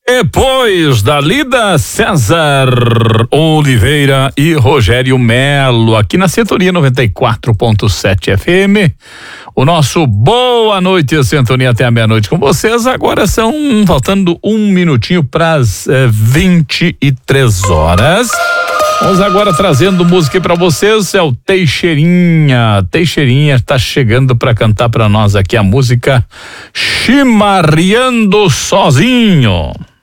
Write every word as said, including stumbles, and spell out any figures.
Depois da lida, César Oliveira e Rogério Melo, aqui na Sintonia noventa e quatro ponto sete F M. O nosso boa noite, Sintonia até a meia-noite com vocês. Agora são faltando um minutinho para as eh, vinte e três horas. Vamos agora trazendo música para vocês, é o Teixeirinha. Teixeirinha está chegando para cantar para nós aqui a música Chimarreando Sozinho.